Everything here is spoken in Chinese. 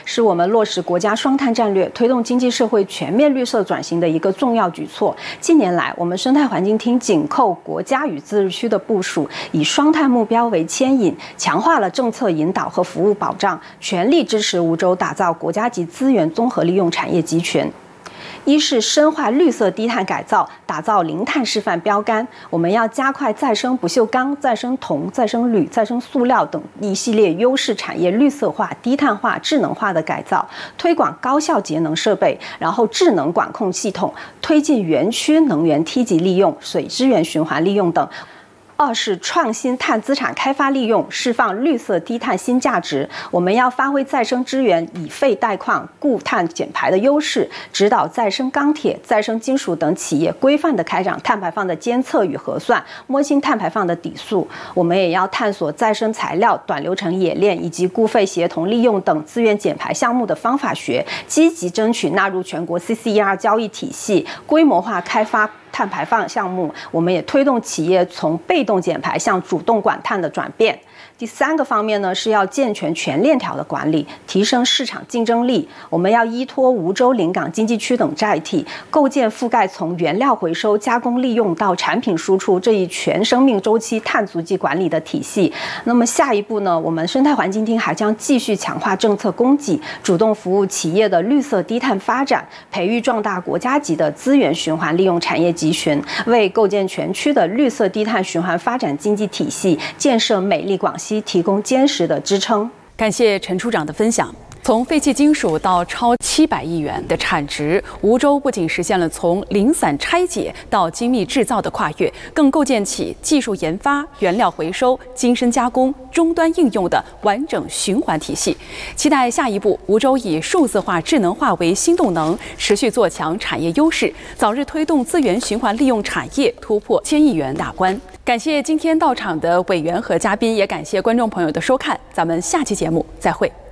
是我们落实国家双碳战略、推动经济社会全面绿色转型的一个重要举措。近年来，我们生态环境厅紧扣国家与自治区的部署，以双碳目标为牵引，强化了政策引导和服务保障，全力支持梧州打造国家级资源综合利用产业集群。一是深化绿色低碳改造，打造零碳示范标杆。我们要加快再生不锈钢、再生铜、再生铝、再生塑料等一系列优势产业绿色化、低碳化、智能化的改造，推广高效节能设备，然后智能管控系统，推进园区能源梯级利用、水资源循环利用等。二是创新碳资产开发利用，释放绿色低碳新价值。我们要发挥再生资源以废代矿、固碳减排的优势，指导再生钢铁、再生金属等企业规范地开展碳排放的监测与核算，摸清碳排放的底数。我们也要探索再生材料、短流程冶炼以及固废协同利用等资源减排项目的方法学，积极争取纳入全国 CCER 交易体系，规模化开发碳排放项目。我们也推动企业从被动减排向主动管碳的转变。第三个方面呢，是要健全全链条的管理，提升市场竞争力。我们要依托梧州临港经济区等载体，构建覆盖从原料回收、加工利用到产品输出这一全生命周期碳足迹管理的体系。那么下一步呢，我们生态环境厅还将继续强化政策供给，主动服务企业的绿色低碳发展，培育壮大国家级的资源循环利用产业集群，为构建全区的绿色低碳循环发展经济体系，建设美丽广西提供坚实的支撑。 感谢陈处长的分享。从废弃金属到超700亿元的产值，梧州不仅实现了从零散拆解到精密制造的跨越，更构建起技术研发、原料回收、精深加工、终端应用的完整循环体系。期待下一步，梧州以数字化、智能化为新动能，持续做强产业优势，早日推动资源循环利用产业突破1000亿元大关。感谢今天到场的委员和嘉宾，也感谢观众朋友的收看，咱们下期节目再会。